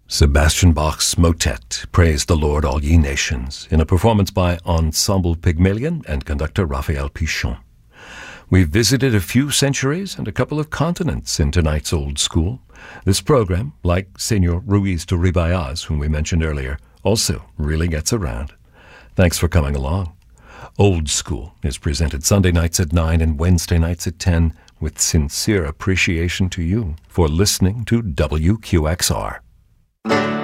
Sebastian Bach's motet, Praise the Lord, All Ye Nations, in a performance by Ensemble Pygmalion and conductor Raphael Pichon. We've visited a few centuries and a couple of continents in tonight's Old School. This program, like Senor Ruiz de Ribayaz, whom we mentioned earlier, also really gets around. Thanks for coming along. Old School is presented Sunday nights at 9 and Wednesday nights at 10 with sincere appreciation to you for listening to WQXR.